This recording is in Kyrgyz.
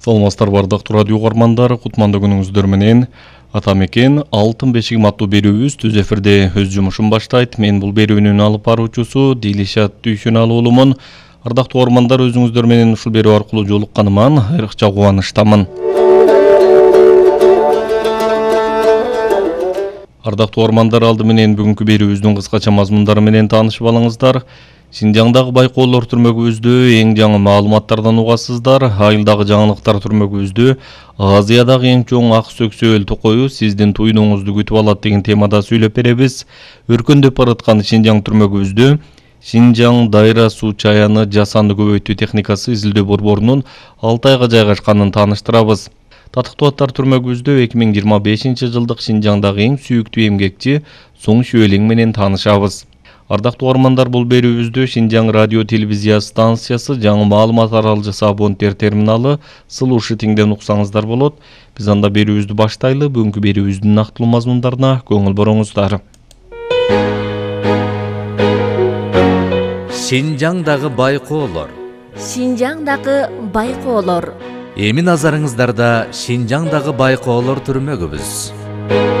Саламатсыздар бардыктуу радио угармандар, кутмандуу күнүңүздөр менен. Атамекен Алтын бешигим аттуу берүүбүз түз эфирде өз жумушун баштайт. Мен бул берүүнүн алып баруучусу Дилишат Дүйшөналуулумун. Ардактуу угармандар, өзүңүздөр менен ушул берүү аркылуу жолукканыма айрыкча кубанычтамын. Ардактуу угармандар, алды менен бүгүнкү берүүбүздүн кыскача мазмундары менен таанышып алыңыздар. Шинжаңдагы байкоолор түрмөгүбүздө эң жаңы маалыматтардан угасыздар. Айылдагы жаңылыктар түрмөгүбүздө Азиядагы эң чоң ак сөксөөл токою сиздин туйнуңузду күтүп алат деген темада сүйлөп беребиз. Өркөндөп бараткан Шинжаң түрмөгүбүздө Шинжаң дайра суу чаяны жасанды көбөйтүү техникасы изилдөө борборунун Алтайга жайгашканын тааныштырабыз. Татыктуу аттар түрмөгүбүздө 2025 жылдык Шинжаңдагы эң сүйүктүү эмгекчи Суң Шүөлең менен таанышабыз. Ардактуу угармандар, бул берүүбүздө Шинжаң радио телевизия станциясы жаңы маалымат аралжысы абоненттер терминалы Слушатиңден уксаңыздар болот. Биз анда берүүбүздү баштайлы. Бүгүнкү берүүбүздүн нактылуу мазмундарына көңүл буруңуздар. Шинжаңдагы байкоолор. Шинжаңдагы байкоолор. Эми назарыңыздарда Шинжаңдагы байкоолор түрмөгүбүз.